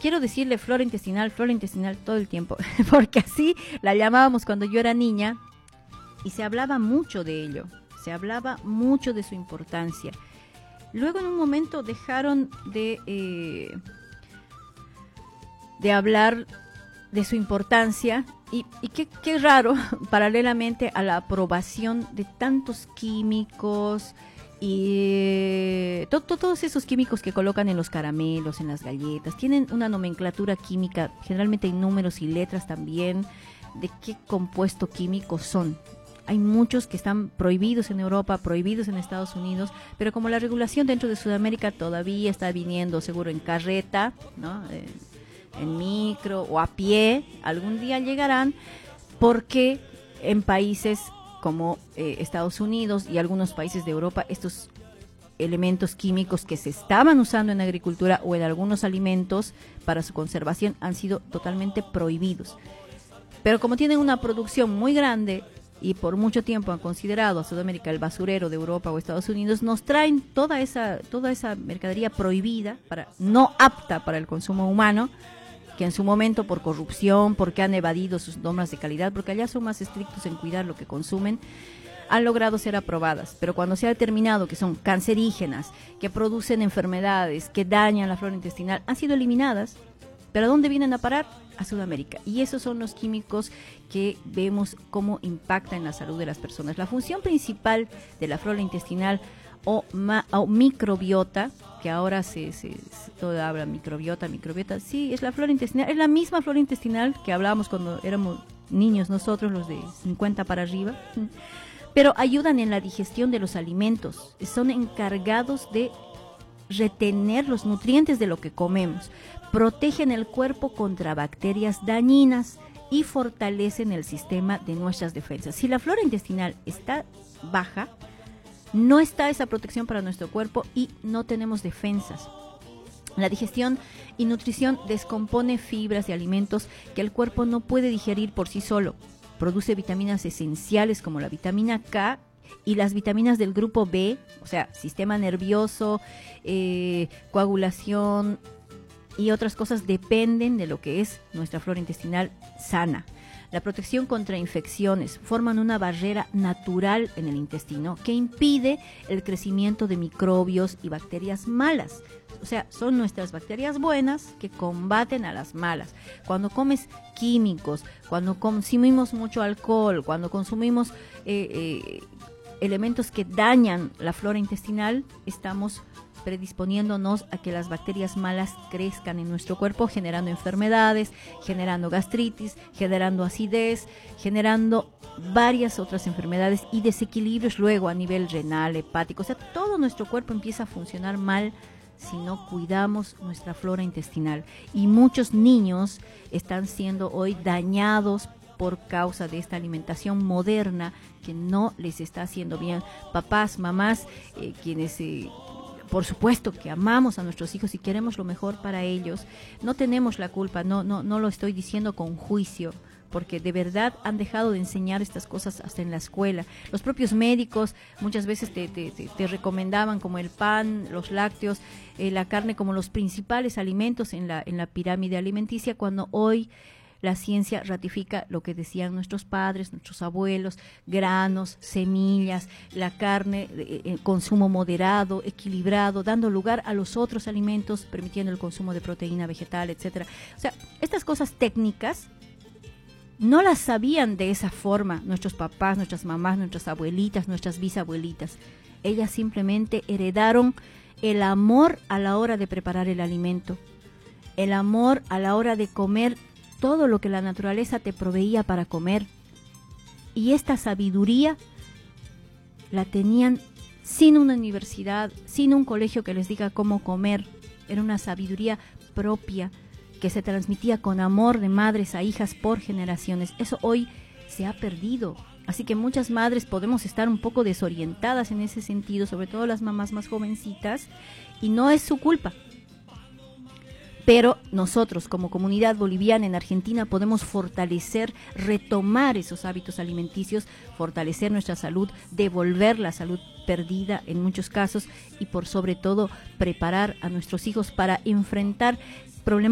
quiero decirle flora intestinal todo el tiempo, porque así la llamábamos cuando yo era niña y se hablaba mucho de ello, se hablaba mucho de su importancia. Luego en un momento dejaron de hablar de su importancia y qué raro, paralelamente a la aprobación de tantos químicos y todos esos químicos que colocan en los caramelos, en las galletas, tienen una nomenclatura química, generalmente hay números y letras también, de qué compuesto químico son. Hay muchos que están prohibidos en Europa, prohibidos en Estados Unidos, pero como la regulación dentro de Sudamérica todavía está viniendo seguro en carreta, ¿no? En micro o a pie, algún día llegarán, porque en países como Estados Unidos y algunos países de Europa, estos elementos químicos que se estaban usando en agricultura o en algunos alimentos para su conservación han sido totalmente prohibidos. Pero como tienen una producción muy grande y por mucho tiempo han considerado a Sudamérica el basurero de Europa o Estados Unidos, nos traen toda esa mercadería prohibida, no apta para el consumo humano, que en su momento por corrupción, porque han evadido sus normas de calidad, porque allá son más estrictos en cuidar lo que consumen, han logrado ser aprobadas. Pero cuando se ha determinado que son cancerígenas, que producen enfermedades, que dañan la flora intestinal, han sido eliminadas. ¿Pero a dónde vienen a parar? A Sudamérica. Y esos son los químicos que vemos cómo impactan en la salud de las personas. La función principal de la flora intestinal o microbiota, que ahora todo habla microbiota, sí, es la flora intestinal, es la misma flora intestinal que hablábamos cuando éramos niños nosotros, los de 50 para arriba, pero ayudan en la digestión de los alimentos, son encargados de retener los nutrientes de lo que comemos, protegen el cuerpo contra bacterias dañinas y fortalecen el sistema de nuestras defensas. Si la flora intestinal está baja, no está esa protección para nuestro cuerpo y no tenemos defensas. La digestión y nutrición descompone fibras de alimentos que el cuerpo no puede digerir por sí solo. Produce vitaminas esenciales como la vitamina K y las vitaminas del grupo B, o sea, sistema nervioso, coagulación y otras cosas dependen de lo que es nuestra flora intestinal sana. La protección contra infecciones forman una barrera natural en el intestino que impide el crecimiento de microbios y bacterias malas. O sea, son nuestras bacterias buenas que combaten a las malas. Cuando comes químicos, cuando consumimos mucho alcohol, cuando consumimos elementos que dañan la flora intestinal, estamos predisponiéndonos a que las bacterias malas crezcan en nuestro cuerpo, generando enfermedades, generando gastritis, generando acidez, generando varias otras enfermedades y desequilibrios luego a nivel renal, hepático. O sea, todo nuestro cuerpo empieza a funcionar mal si no cuidamos nuestra flora intestinal. Y muchos niños están siendo hoy dañados por causa de esta alimentación moderna que no les está haciendo bien. Papás, mamás, quienes por supuesto que amamos a nuestros hijos y queremos lo mejor para ellos, no tenemos la culpa, no lo estoy diciendo con juicio, porque de verdad han dejado de enseñar estas cosas hasta en la escuela. Los propios médicos muchas veces te recomendaban como el pan, los lácteos, la carne como los principales alimentos en la pirámide alimenticia, cuando hoy la ciencia ratifica lo que decían nuestros padres, nuestros abuelos: granos, semillas, la carne, consumo moderado, equilibrado, dando lugar a los otros alimentos, permitiendo el consumo de proteína vegetal, etcétera. O sea, estas cosas técnicas no las sabían de esa forma nuestros papás, nuestras mamás, nuestras abuelitas, nuestras bisabuelitas. Ellas simplemente heredaron el amor a la hora de preparar el alimento, el amor a la hora de comer todo lo que la naturaleza te proveía para comer. Y esta sabiduría la tenían sin una universidad, sin un colegio que les diga cómo comer. Era una sabiduría propia que se transmitía con amor de madres a hijas por generaciones. Eso hoy se ha perdido. Así que muchas madres podemos estar un poco desorientadas en ese sentido, sobre todo las mamás más jovencitas, y no es su culpa. Pero nosotros, como comunidad boliviana en Argentina, podemos fortalecer, retomar esos hábitos alimenticios, fortalecer nuestra salud, devolver la salud perdida en muchos casos y por sobre todo preparar a nuestros hijos para enfrentar problemas